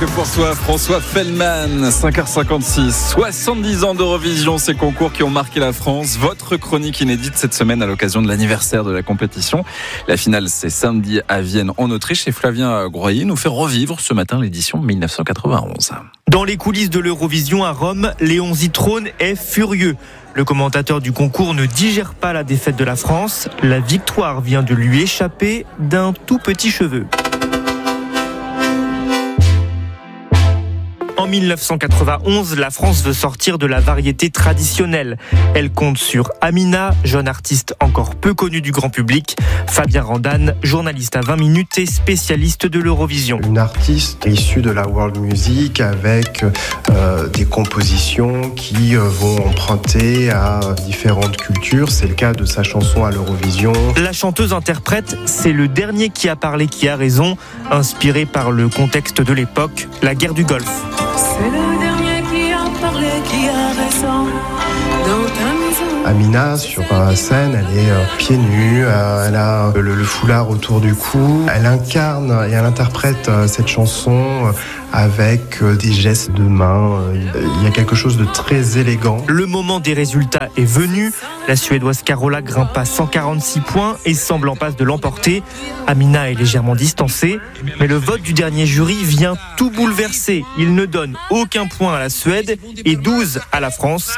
que pour toi, François Fellman, 5h56. 70 ans d'Eurovision, ces concours qui ont marqué la France. Votre chronique inédite cette semaine à l'occasion de l'anniversaire de la compétition. La finale, c'est samedi à Vienne, en Autriche. Et Flavien Groyer nous fait revivre ce matin l'édition 1991. Dans les coulisses de l'Eurovision à Rome, Léon Zitrone est furieux. Le commentateur du concours ne digère pas la défaite de la France. La victoire vient de lui échapper d'un tout petit cheveu. En 1991, la France veut sortir de la variété traditionnelle. Elle compte sur Amina, jeune artiste encore peu connue du grand public, Fabien Randan, journaliste à 20 minutes et spécialiste de l'Eurovision. Une artiste issue de la world music avec des compositions qui vont emprunter à différentes cultures. C'est le cas de sa chanson à l'Eurovision. La chanteuse interprète, c'est le dernier qui a parlé qui a raison, inspiré par le contexte de l'époque, la guerre du Golfe. C'est le dernier qui a parlé, qui a raison. Dans ta maison. Amina, sur scène, elle est pieds nus, elle a le foulard autour du cou. Elle incarne et elle interprète cette chanson avec des gestes de main. Il y a quelque chose de très élégant. Le moment des résultats est venu. La Suédoise Carola grimpe à 146 points et semble en passe de l'emporter. Amina est légèrement distancée, mais le vote du dernier jury vient tout bouleverser. Il ne donne aucun point à la Suède et 12 à la France,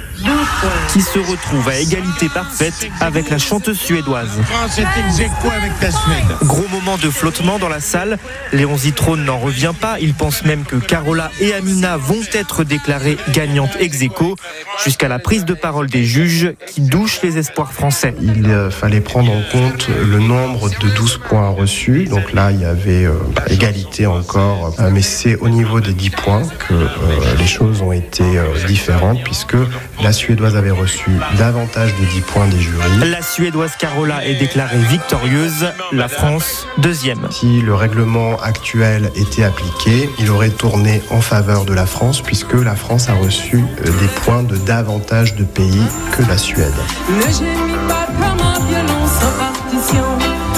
qui se retrouve à égalité parfaite avec la chanteuse suédoise. France est ex-aequo avec la Suède. Gros moment de flottement dans la salle. Léon Zitrone n'en revient pas. Il pense même que Carola et Amina vont être déclarées gagnantes ex-aequo, jusqu'à la prise de parole des juges qui douchent les espoirs français. Il fallait prendre en compte le nombre de 12 points reçus. Donc là, il y avait égalité encore. Mais c'est au niveau des 10 points que les choses ont été différentes, puisque la Suédoise avait reçu davantage de 10 points des jurys. La Suédoise Carola est déclarée victorieuse, la France deuxième. Si le règlement actuel était appliqué, il aurait tourné en faveur de la France, puisque la France a reçu des points de davantage de pays que la Suède. Ne gémis pas comme un violon sans partition.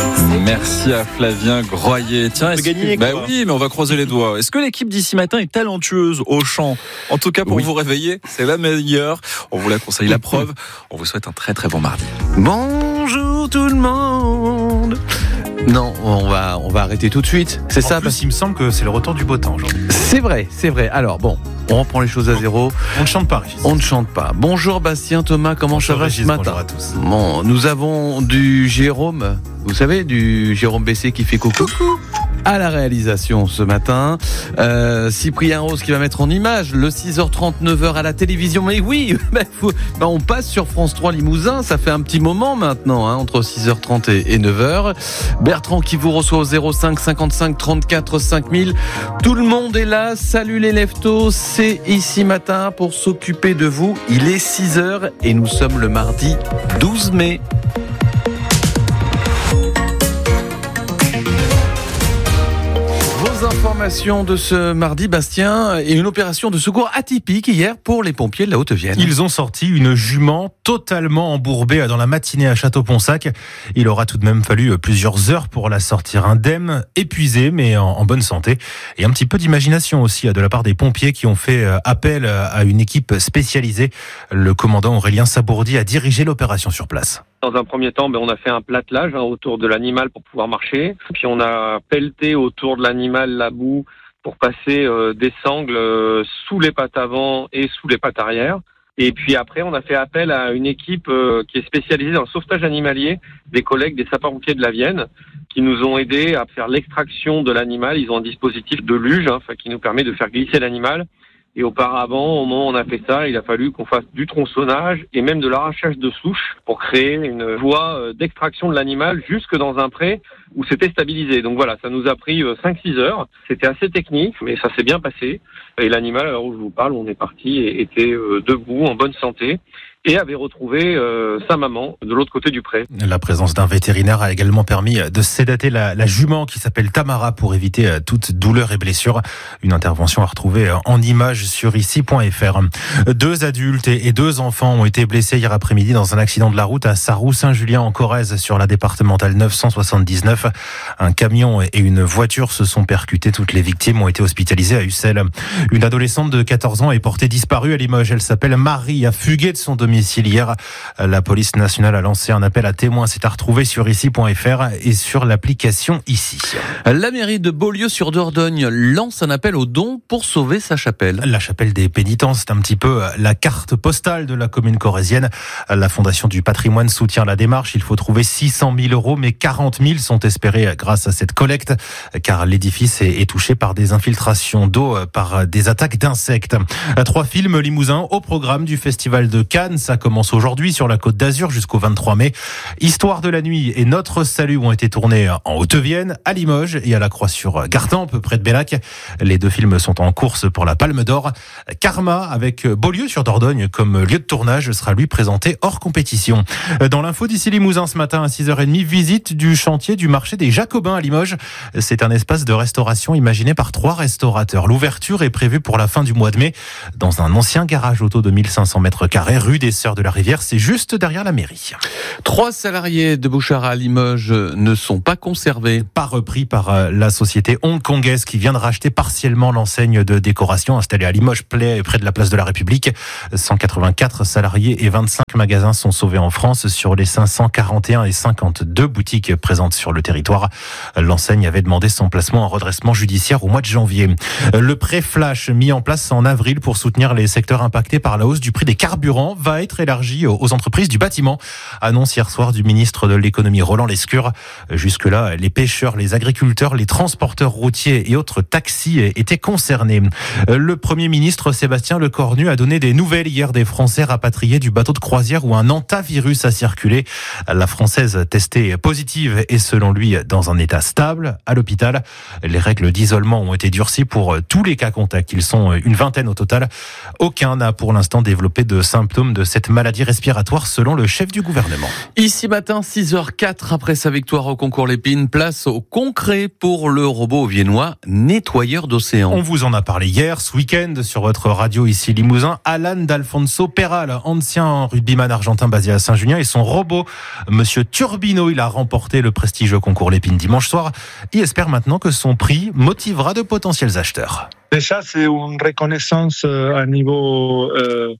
Merci à Flavien Groyer. Tiens, oui, mais on va croiser les doigts. Est-ce que l'équipe d'ici matin est talentueuse au chant? En tout cas, pour vous réveiller, c'est la meilleure. On vous la conseille, la preuve. On vous souhaite un très très bon mardi. Bonjour tout le monde. Non, on va arrêter tout de suite. C'est ça. Plus, il me semble que c'est le retour du beau temps aujourd'hui. C'est vrai. Alors bon, on reprend les choses à zéro. On ne chante pas, Régis. On ne chante pas. Bonjour Bastien, Thomas, comment ça va ce matin? Bonjour à tous. Bon, nous avons du Jérôme, vous savez, du Jérôme Bessé qui fait coucou à la réalisation ce matin. Cyprien Rose qui va mettre en image le 6h30, 9h à la télévision. Mais oui, on passe sur France 3 Limousin, ça fait un petit moment maintenant, entre 6h30 et 9h. Bertrand qui vous reçoit au 05 55 34 5000. Tout le monde est là, salut les leftos, c'est ici matin pour s'occuper de vous. Il est 6h et nous sommes le mardi 12 mai. Information de ce mardi, Bastien, et une opération de secours atypique hier pour les pompiers de la Haute-Vienne. Ils ont sorti une jument totalement embourbée dans la matinée à Château-Ponsac. Il aura tout de même fallu plusieurs heures pour la sortir indemne, épuisée mais en bonne santé. Et un petit peu d'imagination aussi de la part des pompiers qui ont fait appel à une équipe spécialisée. Le commandant Aurélien Sabourdi a dirigé l'opération sur place. Dans un premier temps, on a fait un platelage autour de l'animal pour pouvoir marcher. Puis on a pelleté autour de l'animal la boue pour passer des sangles sous les pattes avant et sous les pattes arrière. Et puis après, on a fait appel à une équipe qui est spécialisée dans le sauvetage animalier, des collègues des sapeurs-pompiers de la Vienne, qui nous ont aidés à faire l'extraction de l'animal. Ils ont un dispositif de luge qui nous permet de faire glisser l'animal. Et auparavant, au moment où on a fait ça, il a fallu qu'on fasse du tronçonnage et même de l'arrachage de souches pour créer une voie d'extraction de l'animal jusque dans un pré où c'était stabilisé. Donc voilà, ça nous a pris 5-6 heures. C'était assez technique, mais ça s'est bien passé. Et l'animal, alors où je vous parle, on est parti, était debout, en bonne santé. et avait retrouvé sa maman de l'autre côté du pré. La présence d'un vétérinaire a également permis de sédater la jument qui s'appelle Tamara pour éviter toute douleur et blessure. Une intervention à retrouver en images sur ici.fr. 2 adultes et 2 enfants ont été blessés hier après-midi dans un accident de la route à Sarroux-Saint-Julien en Corrèze sur la départementale 979. Un camion et une voiture se sont percutés. Toutes les victimes ont été hospitalisées à Ussel. Une adolescente de 14 ans est portée disparue à Limoges. Elle s'appelle Marie, a fugué de son domicile hier. La police nationale a lancé un appel à témoins. C'est à retrouver sur ici.fr et sur l'application Ici. La mairie de Beaulieu-sur-Dordogne lance un appel aux dons pour sauver sa chapelle. La chapelle des pénitents, c'est un petit peu la carte postale de la commune corrézienne. La Fondation du patrimoine soutient la démarche. Il faut trouver 600 000 euros, mais 40 000 sont espérés grâce à cette collecte, car l'édifice est touché par des infiltrations d'eau, par des attaques d'insectes. 3 films limousins au programme du Festival de Cannes. Ça commence aujourd'hui sur la Côte d'Azur jusqu'au 23 mai. Histoire de la nuit et Notre Salut ont été tournés en Haute-Vienne, à Limoges et à la Croix-sur-Gartempe, près de Bellac. Les 2 films sont en course pour la Palme d'Or. Karma, avec Beaulieu-sur-Dordogne comme lieu de tournage, sera lui présenté hors compétition. Dans l'info d'ici Limousin ce matin à 6h30, visite du chantier du marché des Jacobins à Limoges. C'est un espace de restauration imaginé par 3 restaurateurs. L'ouverture est prévue pour la fin du mois de mai dans un ancien garage auto de 1500 mètres carrés, rue des Sœurs de la Rivière. C'est juste derrière la mairie. 3 salariés de Bouchara à Limoges ne sont pas conservés. Pas repris par la société hongkongaise qui vient de racheter partiellement l'enseigne de décoration installée à Limoges, près de la place de la République. 184 salariés et 25 magasins sont sauvés en France sur les 541 et 52 boutiques présentes sur le territoire. L'enseigne avait demandé son placement en redressement judiciaire au mois de janvier. Le prêt flash mis en place en avril pour soutenir les secteurs impactés par la hausse du prix des carburants va être élargi aux entreprises du bâtiment. Annonce hier soir du ministre de l'économie Roland Lescure. Jusque-là, les pêcheurs, les agriculteurs, les transporteurs routiers et autres taxis étaient concernés. Le Premier ministre Sébastien Lecornu a donné des nouvelles hier des Français rapatriés du bateau de croisière où un hantavirus a circulé. La Française testée positive est selon lui dans un état stable à l'hôpital. Les règles d'isolement ont été durcies pour tous les cas contacts. Ils sont une vingtaine au total. Aucun n'a pour l'instant développé de symptômes de cette maladie respiratoire selon le chef du gouvernement. Ici matin, 6h04 après sa victoire au concours Lépine, place au concret pour le robot viennois nettoyeur d'océan. On vous en a parlé hier, ce week-end, sur votre radio ici Limousin. Alan d'Alfonso Peral, ancien rugbyman argentin basé à Saint-Junien, et son robot, Monsieur Turbino, il a remporté le prestigieux concours Lépine dimanche soir. Il espère maintenant que son prix motivera de potentiels acheteurs. Déjà, c'est une reconnaissance à niveau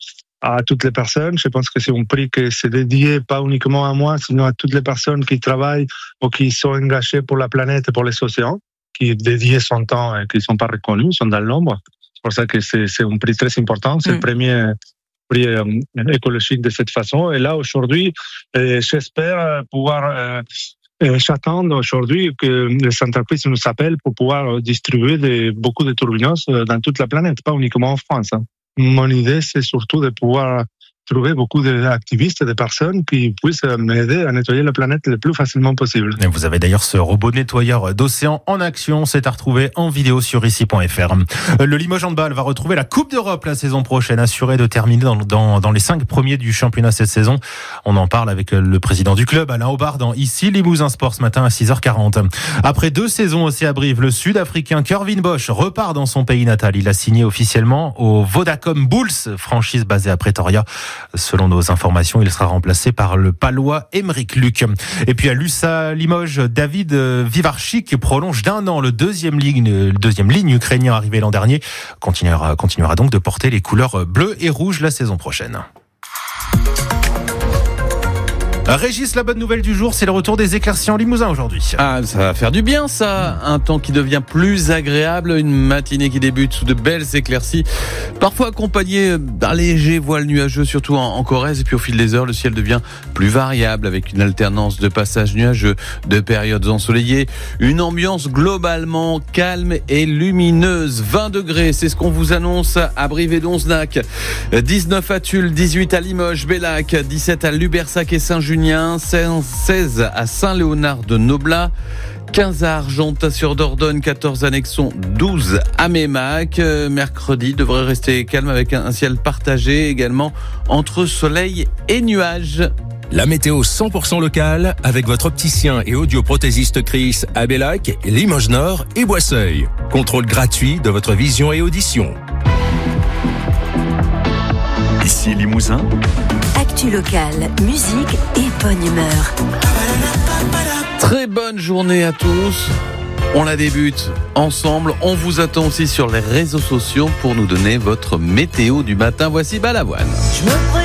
à toutes les personnes. Je pense que c'est un prix qui c'est dédié pas uniquement à moi, sinon à toutes les personnes qui travaillent ou qui sont engagées pour la planète et pour les océans, qui dédient son temps et qui ne sont pas reconnus, sont dans l'ombre. C'est pour ça que c'est un prix très important. C'est le premier prix écologique de cette façon. Et là, aujourd'hui, j'espère pouvoir... J'attends aujourd'hui que les entreprises nous appellent pour pouvoir distribuer beaucoup de turbinos dans toute la planète, pas uniquement en France. Mon idée, c'est surtout de pouvoir trouver beaucoup d'activistes et de personnes qui puissent m'aider à nettoyer la planète le plus facilement possible. Et vous avez d'ailleurs ce robot nettoyeur d'océan en action, c'est à retrouver en vidéo sur ici.fr. Le Limoges Handball va retrouver la Coupe d'Europe la saison prochaine, assuré de terminer dans les 5 premiers du championnat cette saison. On en parle avec le président du club, Alain Aubard, dans Ici Limousin Sport ce matin à 6h40. Après 2 saisons aussi à Brive, le Sud-Africain Kervin Bosch repart dans son pays natal. Il a signé officiellement au Vodacom Bulls, franchise basée à Pretoria. Selon nos informations, il sera remplacé par le Palois Aymeric Luc. Et puis à l'USA Limoges, David Vivarchik prolonge d'1 an le deuxième ligne ukrainien arrivé l'an dernier. Continuera donc de porter les couleurs bleues et rouges la saison prochaine. Régis, la bonne nouvelle du jour, c'est le retour des éclaircies en Limousin aujourd'hui. Ah, ça va faire du bien ça, un temps qui devient plus agréable, une matinée qui débute sous de belles éclaircies, parfois accompagnée d'un léger voile nuageux, surtout en Corrèze, et puis au fil des heures, le ciel devient plus variable avec une alternance de passages nuageux, de périodes ensoleillées, une ambiance globalement calme et lumineuse. 20 degrés, c'est ce qu'on vous annonce à Brive et Donzenac, 19 à Tulle, 18 à Limoges, Bellac, 17 à Lubersac et Saint-Junien, 16 à Saint-Léonard de Noblat, 15 à Argentat sur Dordogne, 14 à Nexon, 12 à Mémac. Mercredi devrait rester calme avec un ciel partagé également entre soleil et nuages. La météo 100% locale avec votre opticien et audioprothésiste Chris à Bellac, Limoges Nord et Boisseuil. Contrôle gratuit de votre vision et audition. Ici Limousin. Actu locale, musique et bonne humeur. Très bonne journée à tous. On la débute ensemble. On vous attend aussi sur les réseaux sociaux pour nous donner votre météo du matin. Voici Balavoine.